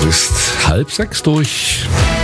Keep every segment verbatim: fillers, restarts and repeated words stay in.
Es ist halb sechs durch.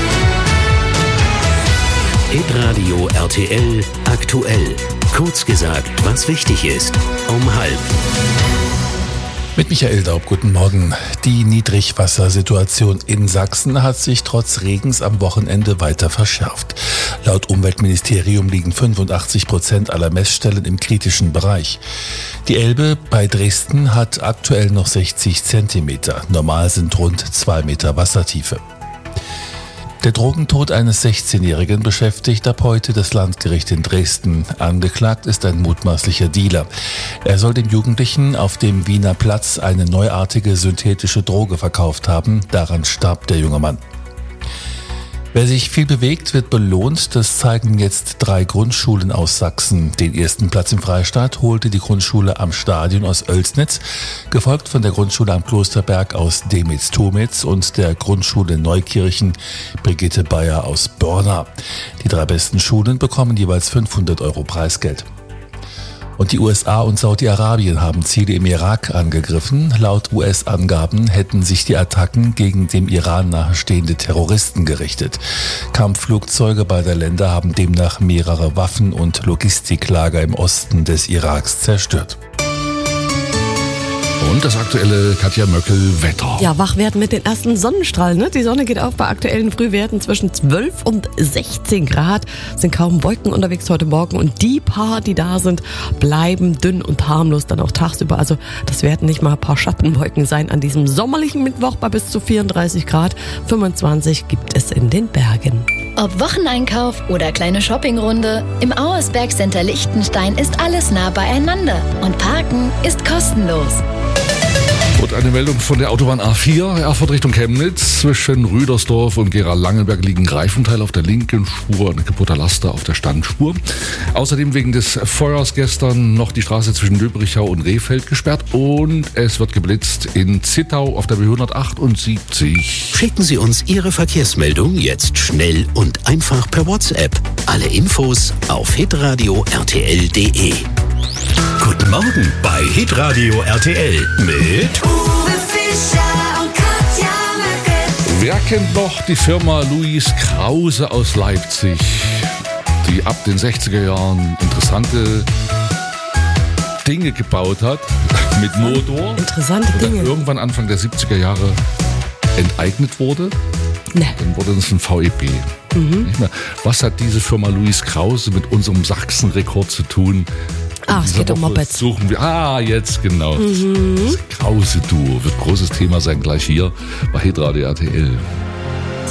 Hitradio R T L aktuell. Kurz gesagt, was wichtig ist. Um halb. Mit Michael Daub, guten Morgen. Die Niedrigwassersituation in Sachsen hat sich trotz Regens am Wochenende weiter verschärft. Laut Umweltministerium liegen fünfundachtzig Prozent aller Messstellen im kritischen Bereich. Die Elbe bei Dresden hat aktuell noch sechzig Zentimeter. Normal sind rund zwei Meter Wassertiefe. Der Drogentod eines sechzehnjährigen beschäftigt ab heute das Landgericht in Dresden. Angeklagt ist ein mutmaßlicher Dealer. Er soll dem Jugendlichen auf dem Wiener Platz eine neuartige synthetische Droge verkauft haben. Daran starb der junge Mann. Wer sich viel bewegt, wird belohnt. Das zeigen jetzt drei Grundschulen aus Sachsen. Den ersten Platz im Freistaat holte die Grundschule am Stadion aus Oelsnitz, gefolgt von der Grundschule am Klosterberg aus Demitz-Tomitz und der Grundschule Neukirchen Brigitte Bayer aus Börna. Die drei besten Schulen bekommen jeweils fünfhundert Euro Preisgeld. Und die U S A und Saudi-Arabien haben Ziele im Irak angegriffen. Laut U S-Angaben hätten sich die Attacken gegen dem Iran nahestehende Terroristen gerichtet. Kampfflugzeuge beider Länder haben demnach mehrere Waffen- und Logistiklager im Osten des Iraks zerstört. Und das aktuelle Katja Möckel-Wetter. Ja, wach werden mit den ersten Sonnenstrahlen. Ne? Die Sonne geht auf bei aktuellen Frühwerten zwischen zwölf und sechzehn Grad. Es sind kaum Wolken unterwegs heute Morgen. Und die paar, die da sind, bleiben dünn und harmlos dann auch tagsüber. Also das werden nicht mal ein paar Schattenwolken sein an diesem sommerlichen Mittwoch bei bis zu vierunddreißig Grad. fünfundzwanzig gibt es in den Bergen. Ob Wocheneinkauf oder kleine Shoppingrunde, im Auersberg Center Liechtenstein ist alles nah beieinander. Und Parken ist kostenlos. Und eine Meldung von der Autobahn A vier, Erfurt Richtung Chemnitz. Zwischen Rüdersdorf und Gera-Langenberg liegen Reifenteile auf der linken Spur, ein kaputter Laster auf der Standspur. Außerdem wegen des Feuers gestern noch die Straße zwischen Löbrichau und Rehfeld gesperrt und es wird geblitzt in Zittau auf der B hundertachtundsiebzig. Schicken Sie uns Ihre Verkehrsmeldung jetzt schnell und einfach per WhatsApp. Alle Infos auf hitradio R T L punkt de. Guten Morgen bei Hitradio R T L mit Uwe Fischer und Katja Möckel. Wer kennt noch die Firma Louis Krause aus Leipzig, die ab den sechziger Jahren interessante Dinge gebaut hat mit Motor. Interessante und dann Dinge. irgendwann Anfang der siebziger Jahre enteignet wurde. Ne. Dann wurde das ein V E B. Mhm. Nicht mehr. Was hat diese Firma Louis Krause mit unserem Sachsenrekord zu tun? Ah, es geht um Woche Mopeds. Suchen wir. Ah, jetzt genau. Mhm. Das Krause-Duo wird großes Thema sein gleich hier bei Hitradio R T L.